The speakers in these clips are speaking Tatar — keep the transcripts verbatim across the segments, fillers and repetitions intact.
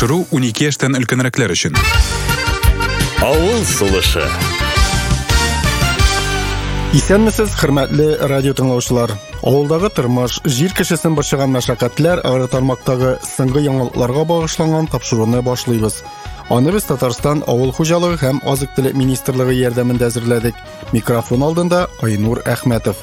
Тапшыру унике яшьтән өлкәнрәкләр өчен. Авыл сулышы. Исәнмесез, хөрмәтле радио тыңлаучылар. Авылдагы тормыш, җир кешесен борчыган мәшәкатьләр аграр тармактагы соңгы яңалыкларга багышланган тапшыруны башлыйбыз. Аны без Татарстан авыл хуҗалыгы һәм азык-төлек министрлыгы ярдәмендә әзерләдек. Микрофон алдында Айнур Әхмәтов.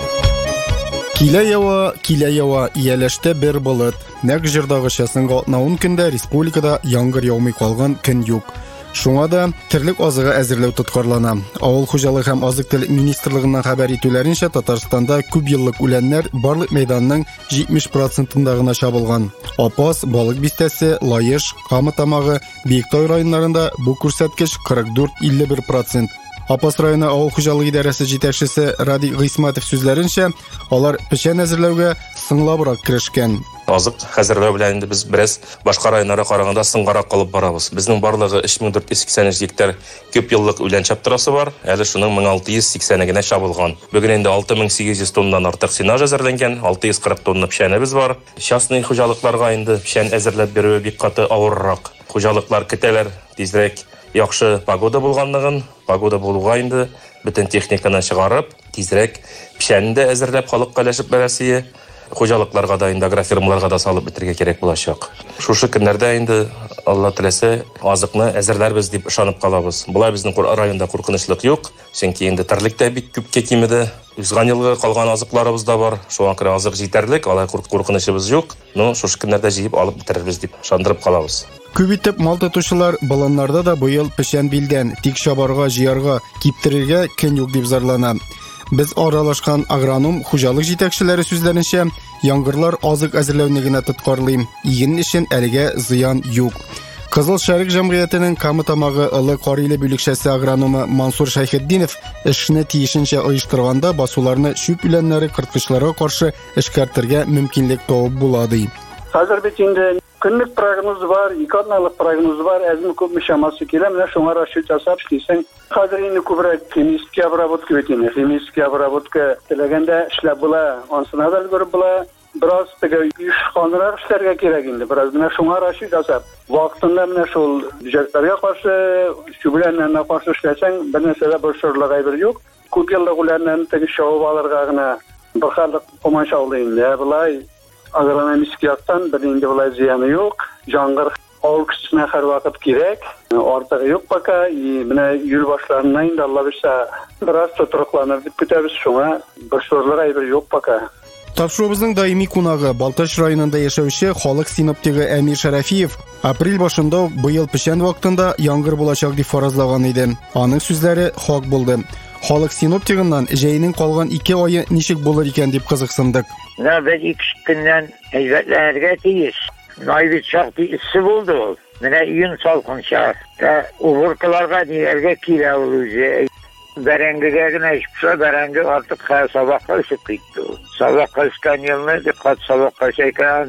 Килә ява, килә ява, ияләштә бер болыт. Нәкъ җырдагыча соңгы алтмыш көндә республикада яңгыр яумый калган көн юк. Шуңа да терлек азыгы әзерләү тоткарлана. Авыл хуҗалыгы һәм азык-төлек министрлыгының хәбәр итүләренчә, Татарстанда күп еллык үләннәр барлык мәйданның җитмеш процентында гына чабылган. Апас, Балык бистәсе, Лаеш, Камы тамагы, Биектау районнарында бу күрсәткеч кырык дүрт - илле бер процент. Апас районы авыл хуҗалыгы идарәсе җитәкчесе Ради Гыйсматов сүзләренчә, алар печән әзерләүгә сыңлабрак керешкән. Азык хәзерләү белән инде без бераз башка районнарга караганда сыңгарак калып барабыз. Безнең барлыгы өч мең дүрт йөз сиксән өч гектар күп еллык үлән чаптырасы бар. Әле шуның мең алты йөз сиксәне генә чабылган. Бүген инде алты мең сигез йөз тоннадан артык сенаж әзерләнгән, алты йөз кырык тонна печәнебез бар. Частный хуҗалыкларга инде печән әзерләп бирү бик каты авыррак. Хуҗалыклар көтәләр тизрәк яхшы погода булганлыгын, погода булуга инде бөтен техниканы чыгарып, тизрәк печәнне әзерләп халыкка өләшеп бәрәсе. Хуҗалыкларга да инде агрофирмаларга да салып бетергә кирәк булачак. Шушы көннәрдә инде Алла теләсә азыкны әзерләрбез дип ышанып калабыз. Булай безнең районда куркынычлык юк, чөнки инде терлектә бик күп кемиде. Узган елгы калган азыкларыбыз да бар. Шуңа күрә азык җитәрлек, алай куркынычыбыз юк. Ну, шушы көннәрдә җыеп алып бетерербез дип ышандырып калабыз. Күп итеп мал тотучылар баланнарда да быел печән билдән, тик чабарга, җыярга, киптерергә көн юк дип зарлана. Без аралашкан агроном хуҗалык җитәкчеләре сүзләренчә, яңгырлар азык әзерләүне генә тоткарлый, иген өчен әлегә зыян юк. Кызыл Шәрик җәмгыятенең Камы тамагы ылы кариле бүлекчәсе агрономы Мансур Шәйхетдинов эшне тиешенчә оештырганда басуларны шүп үләннәре кырткычларга каршы эшкәртергә мөмкинлек табып була ди. Хәзер бит инде көнлек прогноз бар, ике атналык прогноз бар, әзме күпме чамасы килә, менә шуңа расчет ясап эшлисең. Хәзер инде күбрәк химический обработка бит инде, химический обработка теләгәндә эшләп була, ансына да өлгереп була. Бераз теге юшканрак эшләргә кирәк инде, бераз менә шуңа расчет ясап. Вакытында менә шул җәлпәргә каршы, шүбләннәргә каршы эшләсәң, бер нәрсәдә борчырлык әйбер юк. Күп еллык үләннәрне теге шавып алырга гына бер хәллек комачаулы инде, булай агрономик яктан бер инде булай зыяны юк. Яңгыр авыл кешесенә һәр вакыт кирәк. Артыгы юк пока. И менә июль башларында инде Алла белсә бераз тотрыкланып көтәбез, шуңа борчырлык әйбер юк пока. Тапшырубызның даими кунагы Балтач районында яшәүче халык синоптигы Әмир Шәрәфиев апрель башында быел печән вакытында яңгыр булачак дип фаразлаган иде. Аның сүзләре хак булды. Халык синоптигыннан җәйнең калган ике ае ничек булыр икән дип кызыксындык. Менә бер ике көннән әйбәтләргә тиеш. Найбит шактый иссе булды ул. Менә июнь салкынча. Убыркыларга дигәргә килә ул үзе. Бәрәңгегә генә ишпса, бәрәңге артык сабакка ишеп китте. Сабакка ишкән елны дип кат сабакка шәйкән